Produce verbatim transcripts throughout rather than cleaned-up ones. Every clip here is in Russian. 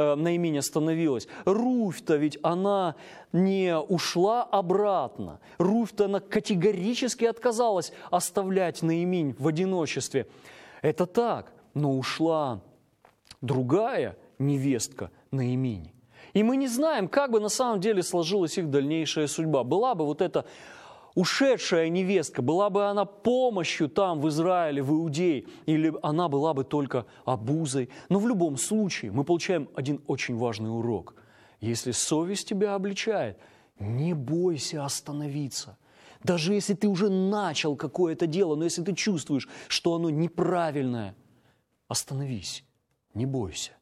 Наимень остановилась. Руфь-то ведь она не ушла обратно. Руфь-то она категорически отказалась оставлять Наимень в одиночестве. Это так, но ушла другая невестка Наимени. И мы не знаем, как бы на самом деле сложилась их дальнейшая судьба. Была бы вот эта ушедшая невестка, была бы она помощью там в Израиле, в Иудее, или она была бы только обузой. Но в любом случае мы получаем один очень важный урок. Если совесть тебя обличает, не бойся остановиться. Даже если ты уже начал какое-то дело, но если ты чувствуешь, что оно неправильное, остановись, не бойся.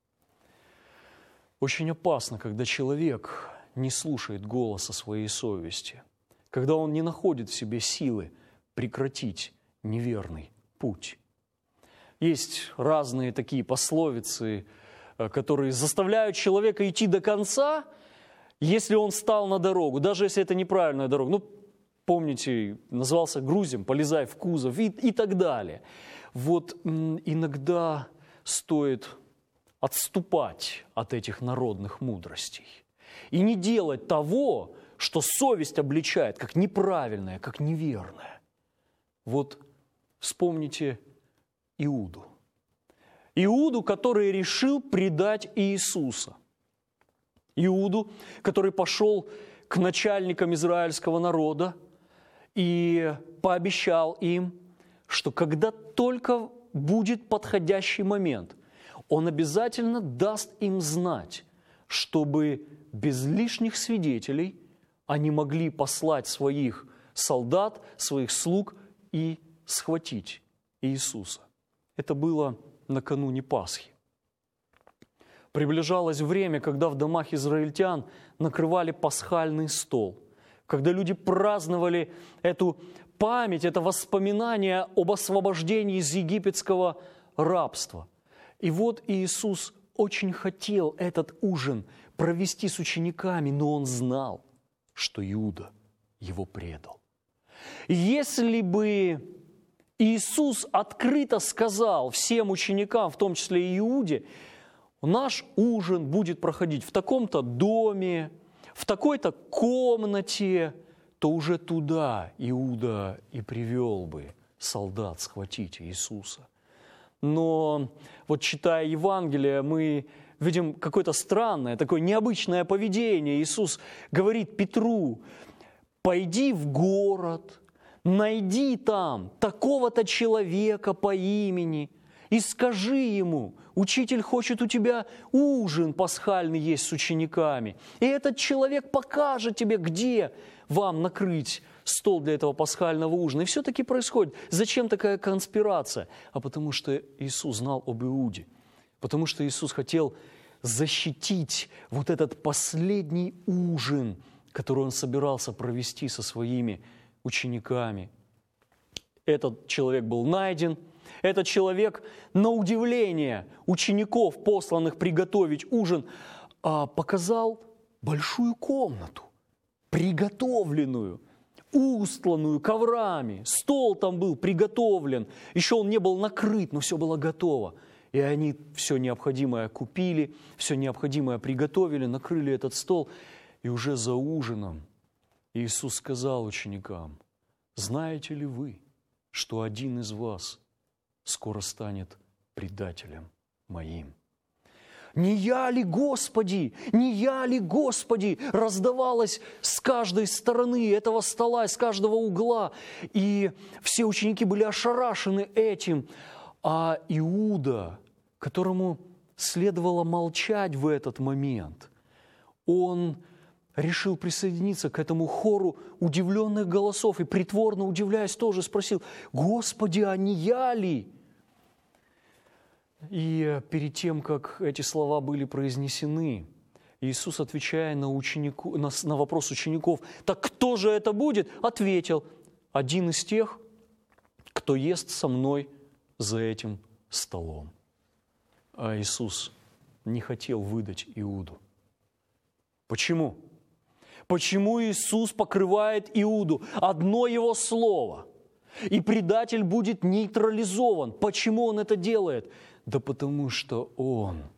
Очень опасно, когда человек не слушает голоса своей совести, когда он не находит в себе силы прекратить неверный путь. Есть разные такие пословицы, которые заставляют человека идти до конца, если он встал на дорогу, даже если это неправильная дорога. Ну, помните, назывался грузем, полезай в кузов и, и так далее. Вот иногда стоит отступать от этих народных мудростей и не делать того, что совесть обличает, как неправильное, как неверное. Вот вспомните Иуду. Иуду, который решил предать Иисуса. Иуду, который пошел к начальникам израильского народа и пообещал им, что когда только будет подходящий момент, он обязательно даст им знать, чтобы без лишних свидетелей они могли послать своих солдат, своих слуг и схватить Иисуса. Это было накануне Пасхи. Приближалось время, когда в домах израильтян накрывали пасхальный стол, когда люди праздновали эту память, это воспоминание об освобождении из египетского рабства. И вот Иисус очень хотел этот ужин провести с учениками, но Он знал, что Иуда Его предал. Если бы Иисус открыто сказал всем ученикам, в том числе и Иуде, наш ужин будет проходить в таком-то доме, в такой-то комнате, то уже туда Иуда и привел бы солдат схватить Иисуса. Но вот читая Евангелие, мы видим какое-то странное, такое необычное поведение. Иисус говорит Петру: «Пойди в город, найди там такого-то человека по имени и скажи ему: учитель хочет у тебя ужин пасхальный есть с учениками. И этот человек покажет тебе, где вам накрыть стол для этого пасхального ужина». И все-таки происходит. Зачем такая конспирация? А потому что Иисус знал об Иуде. Потому что Иисус хотел защитить вот этот последний ужин, который Он собирался провести со своими учениками. Этот человек был найден. Этот человек, на удивление учеников, посланных приготовить ужин, показал большую комнату, приготовленную, устланную коврами. Стол там был приготовлен. Еще он не был накрыт, но все было готово. И они все необходимое купили, все необходимое приготовили, накрыли этот стол. И уже за ужином Иисус сказал ученикам: «Знаете ли вы, что один из вас скоро станет предателем моим?» «Не я ли, Господи? Не я ли, Господи?» раздавалось с каждой стороны этого стола, с каждого угла. И все ученики были ошарашены этим. А Иуда, которому следовало молчать в этот момент, он решил присоединиться к этому хору удивленных голосов и, притворно удивляясь, тоже спросил: «Господи, а не я ли?» И перед тем, как эти слова были произнесены, Иисус, отвечая на, ученику, на, на вопрос учеников: «Так кто же это будет?» ответил: «Один из тех, кто ест со мной за этим столом». А Иисус не хотел выдать Иуду. Почему? Почему Иисус покрывает Иуду? Одно его слово, и предатель будет нейтрализован. Почему Он это делает? Да потому что Он